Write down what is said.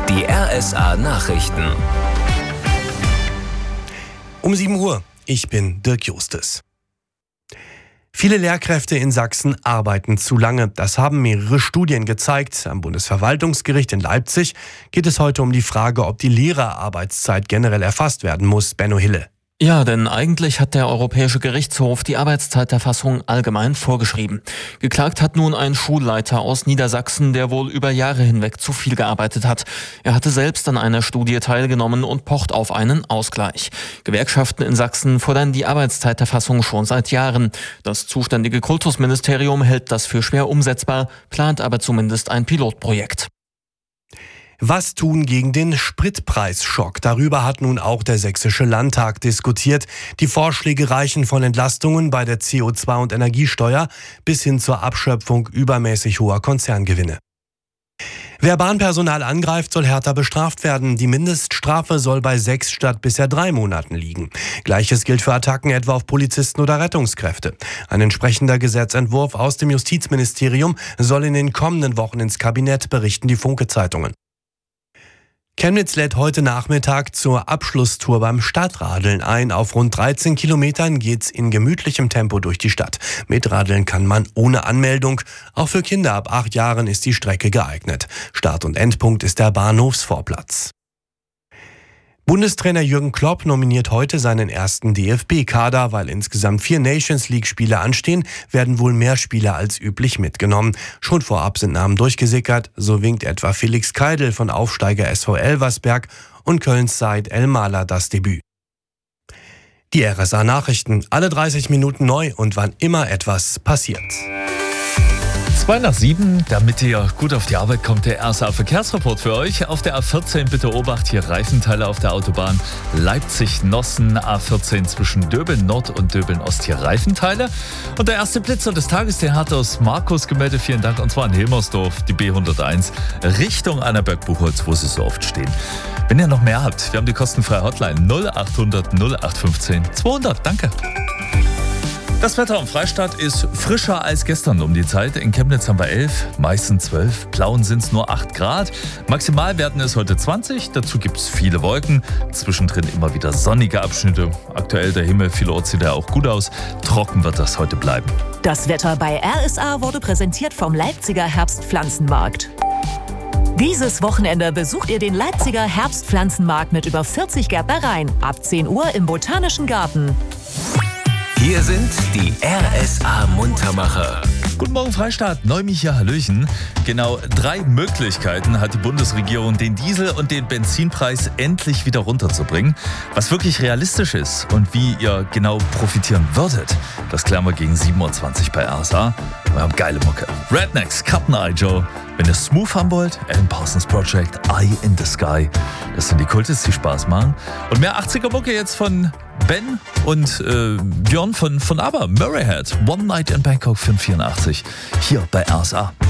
Die RSA Nachrichten. Um 7 Uhr. Ich bin Dirk Justes. Viele Lehrkräfte in Sachsen arbeiten zu lange. Das haben mehrere Studien gezeigt. Am Bundesverwaltungsgericht in Leipzig geht es heute um die Frage, ob die Lehrerarbeitszeit generell erfasst werden muss. Benno Hille. Ja, denn eigentlich hat der Europäische Gerichtshof die Arbeitszeiterfassung allgemein vorgeschrieben. Geklagt hat nun ein Schulleiter aus Niedersachsen, der wohl über Jahre hinweg zu viel gearbeitet hat. Er hatte selbst an einer Studie teilgenommen und pocht auf einen Ausgleich. Gewerkschaften in Sachsen fordern die Arbeitszeiterfassung schon seit Jahren. Das zuständige Kultusministerium hält das für schwer umsetzbar, plant aber zumindest ein Pilotprojekt. Was tun gegen den Spritpreisschock? Darüber hat nun auch der Sächsische Landtag diskutiert. Die Vorschläge reichen von Entlastungen bei der CO2- und Energiesteuer bis hin zur Abschöpfung übermäßig hoher Konzerngewinne. Wer Bahnpersonal angreift, soll härter bestraft werden. Die Mindeststrafe soll bei 6 statt bisher 3 Monaten liegen. Gleiches gilt für Attacken etwa auf Polizisten oder Rettungskräfte. Ein entsprechender Gesetzentwurf aus dem Justizministerium soll in den kommenden Wochen ins Kabinett, berichten die Funke-Zeitungen. Chemnitz lädt heute Nachmittag zur Abschlusstour beim Stadtradeln ein. Auf rund 13 Kilometern geht's in gemütlichem Tempo durch die Stadt. Mitradeln kann man ohne Anmeldung. Auch für Kinder ab 8 Jahren ist die Strecke geeignet. Start- und Endpunkt ist der Bahnhofsvorplatz. Bundestrainer Jürgen Klopp nominiert heute seinen ersten DFB-Kader. Weil insgesamt 4 Nations-League-Spiele anstehen, werden wohl mehr Spieler als üblich mitgenommen. Schon vorab sind Namen durchgesickert. So winkt etwa Felix Keidl von Aufsteiger SV Elversberg und Kölns Said El-Maler das Debüt. Die RSA Nachrichten, alle 30 Minuten neu und wann immer etwas passiert. 6:02, damit ihr gut auf die Arbeit kommt, der RSA Verkehrsreport für euch. Auf der A14 bitte Obacht, hier Reifenteile auf der Autobahn Leipzig-Nossen, A14 zwischen Döbeln-Nord und Döbeln-Ost, hier Reifenteile. Und der erste Blitzer des Tages, der hat aus Markus gemeldet, vielen Dank, und zwar in Hilmersdorf, die B101, Richtung Annaberg-Buchholz, wo sie so oft stehen. Wenn ihr noch mehr habt, wir haben die kostenfreie Hotline 0800 0815 200, danke. Das Wetter am Freistaat ist frischer als gestern um die Zeit. In Chemnitz haben wir 11, Meißen 12, Plauen sind es nur 8 Grad. Maximal werden es heute 20, dazu gibt es viele Wolken. Zwischendrin immer wieder sonnige Abschnitte. Aktuell der Himmel, vielorts sieht er auch gut aus. Trocken wird das heute bleiben. Das Wetter bei RSA wurde präsentiert vom Leipziger Herbstpflanzenmarkt. Dieses Wochenende besucht ihr den Leipziger Herbstpflanzenmarkt mit über 40 Gärtnereien. Ab 10 Uhr im Botanischen Garten. Hier sind die RSA-Muntermacher. Guten Morgen Freistaat, Neumich hier, Hallöchen. Genau 3 Möglichkeiten hat die Bundesregierung, den Diesel- und den Benzinpreis endlich wieder runterzubringen. Was wirklich realistisch ist und wie ihr genau profitieren würdet, das klären wir gegen 7:20 Uhr bei RSA. Wir haben geile Mucke. Rednecks, Captain Eye Joe. Wenn ihr smooth haben wollt, Alan Parsons Project, Eye in the Sky. Das sind die Kultis, die Spaß machen. Und mehr 80er Mucke jetzt von Ben und Björn von ABBA, Murray Head, One Night in Bangkok 584, hier bei RSA.